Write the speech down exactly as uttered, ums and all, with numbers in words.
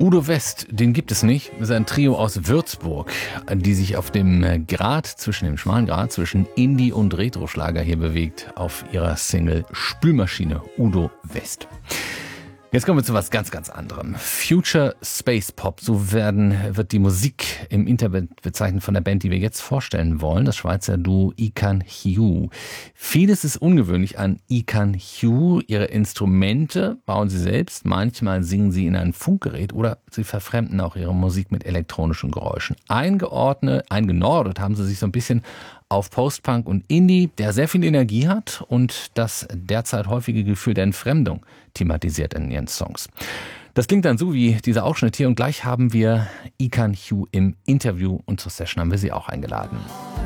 Udo West, den gibt es nicht. Das ist ein Trio aus Würzburg, die sich auf dem Grat zwischen dem schmalen Grat zwischen Indie und Retroschlager hier bewegt auf ihrer Single Spülmaschine. Udo West. Jetzt kommen wir zu was ganz, ganz anderem. Future Space Pop, so werden, wird die Musik im Internet bezeichnet von der Band, die wir jetzt vorstellen wollen, das Schweizer Duo Ican Hugh. Vieles ist ungewöhnlich an Ican Hugh. Ihre Instrumente bauen sie selbst, manchmal singen sie in ein Funkgerät oder sie verfremden auch ihre Musik mit elektronischen Geräuschen. Eingeordnet, eingenordet haben sie sich so ein bisschen auf Post-Punk und Indie, der sehr viel Energie hat und das derzeit häufige Gefühl der Entfremdung thematisiert in ihren Songs. Das klingt dann so wie dieser Ausschnitt hier und gleich haben wir Ican Hugh im Interview und zur Session haben wir sie auch eingeladen.